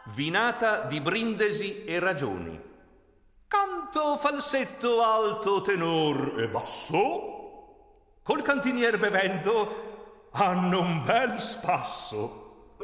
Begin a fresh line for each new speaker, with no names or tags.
Vinata di brindesi e ragioni. Canto, falsetto, alto, tenor e basso, col cantinier bevendo hanno un bel spasso.